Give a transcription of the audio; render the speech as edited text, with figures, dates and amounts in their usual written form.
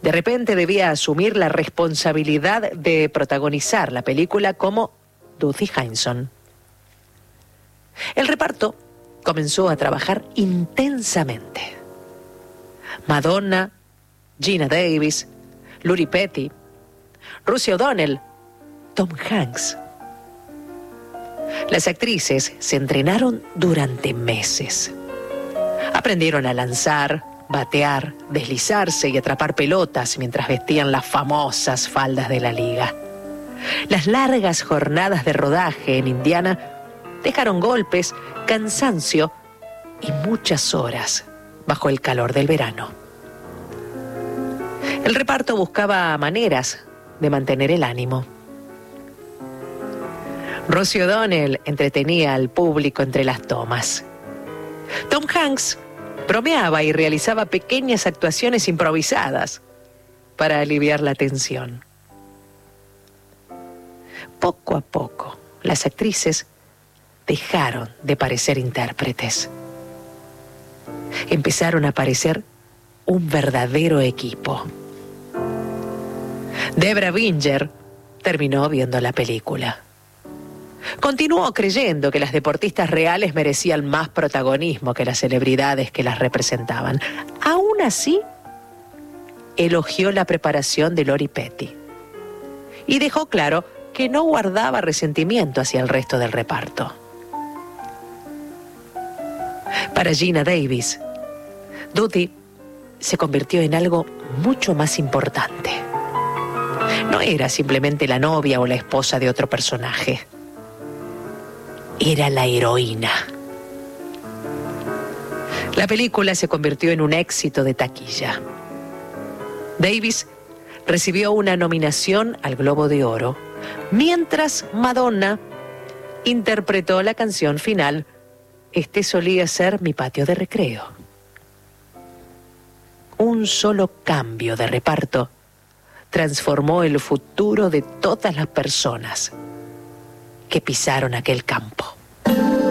De repente debía asumir la responsabilidad de protagonizar la película como Doogie Howson. El reparto comenzó a trabajar intensamente. Madonna, Geena Davis, Lori Petty, Rosie O'Donnell, Tom Hanks. Las actrices se entrenaron durante meses. Aprendieron a lanzar, batear, deslizarse y atrapar pelotas mientras vestían las famosas faldas de la liga. Las largas jornadas de rodaje en Indiana dejaron golpes, cansancio y muchas horas bajo el calor del verano. El reparto buscaba maneras de mantener el ánimo. Rosie O'Donnell entretenía al público entre las tomas. Tom Hanks bromeaba y realizaba pequeñas actuaciones improvisadas para aliviar la tensión. Poco a poco, las actrices dejaron de parecer intérpretes. Empezaron a parecer un verdadero equipo. Debra Winger terminó viendo la película. Continuó creyendo que las deportistas reales merecían más protagonismo que las celebridades que las representaban. Aún así, elogió la preparación de Lori Petty y dejó claro que no guardaba resentimiento hacia el resto del reparto. Para Geena Davis, Doogie se convirtió en algo mucho más importante. No era simplemente la novia o la esposa de otro personaje. Era la heroína. La película se convirtió en un éxito de taquilla. Davis recibió una nominación al Globo de Oro, mientras Madonna interpretó la canción final, Este solía ser mi patio de recreo. Un solo cambio de reparto transformó el futuro de todas las personas que pisaron aquel campo.